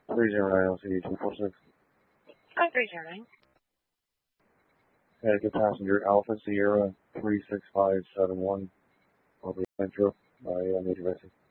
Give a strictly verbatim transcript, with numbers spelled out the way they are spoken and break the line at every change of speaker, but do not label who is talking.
three zero nine L C D two four six.
Oh, three zero nine.
Connecticut passenger Alpha Sierra three six five seven one. Over the Metro by uh, Major Vessel.